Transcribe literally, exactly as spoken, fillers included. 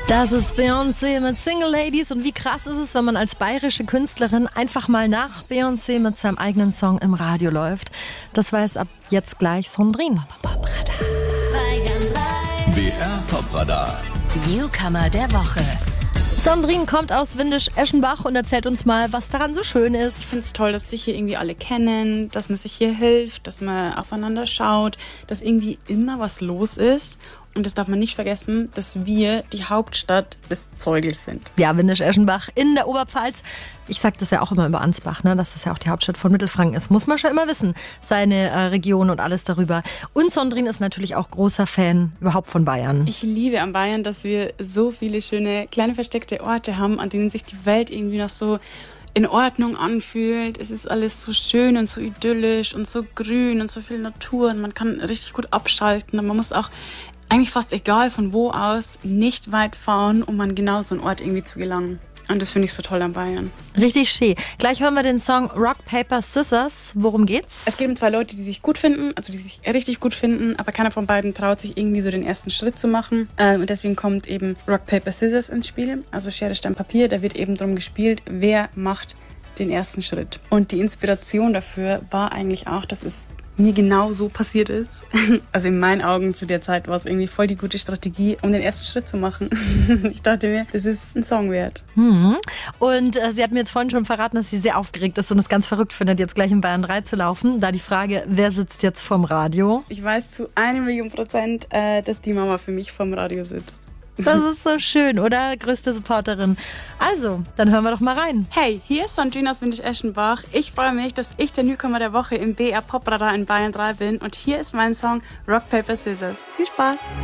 Das ist Beyoncé mit Single Ladies. Und wie krass ist es, wenn man als bayerische Künstlerin einfach mal nach Beyoncé mit seinem eigenen Song im Radio läuft. Das weiß ab jetzt gleich Sandrine. B R Popradar. Newcomer der Woche. Sandrine kommt aus Windisch-Eschenbach und erzählt uns mal, was daran so schön ist. Ich finde es toll, dass sich hier irgendwie alle kennen, dass man sich hier hilft, dass man aufeinander schaut, dass irgendwie immer was los ist. Und das darf man nicht vergessen, dass wir die Hauptstadt des Zeugels sind. Ja, Windisch-Eschenbach in der Oberpfalz. Ich sage das ja auch immer über Ansbach, ne, dass das ja auch die Hauptstadt von Mittelfranken ist. Muss man schon immer wissen, seine äh, Region und alles darüber. Und Sandrine ist natürlich auch großer Fan überhaupt von Bayern. Ich liebe an Bayern, dass wir so viele schöne, kleine versteckte Orte haben, an denen sich die Welt irgendwie noch so in Ordnung anfühlt. Es ist alles so schön und so idyllisch und so grün und so viel Natur. Und man kann richtig gut abschalten. Und man muss auch eigentlich fast egal von wo aus nicht weit fahren, um an genau so einen Ort irgendwie zu gelangen. Und das finde ich so toll an Bayern. Richtig schön. Gleich hören wir den Song Rock, Paper, Scissors. Worum geht's? Es geht um zwei Leute, die sich gut finden, also die sich richtig gut finden, aber keiner von beiden traut sich irgendwie so den ersten Schritt zu machen. Und deswegen kommt eben Rock, Paper, Scissors ins Spiel. Also Schere, Stein, Papier. Da wird eben drum gespielt, wer macht den ersten Schritt. Und die Inspiration dafür war eigentlich auch, dass es mir genau so passiert ist. Also in meinen Augen zu der Zeit war es irgendwie voll die gute Strategie, um den ersten Schritt zu machen. Ich dachte mir, das ist ein Song wert. Mhm. Und äh, sie hat mir jetzt vorhin schon verraten, dass sie sehr aufgeregt ist und es ganz verrückt findet, jetzt gleich in Bayern drei zu laufen. Da die Frage, wer sitzt jetzt vorm Radio? Ich weiß zu einer Million Prozent, äh, dass die Mama für mich vorm Radio sitzt. Das ist so schön, oder? Größte Supporterin. Also, dann hören wir doch mal rein. Hey, hier ist Sandrine aus Windisch-Eschenbach. Ich freue mich, dass ich der Newcomer der Woche im B R Popradar in Bayern drei bin. Und hier ist mein Song Rock, Paper, Scissors. Viel Spaß!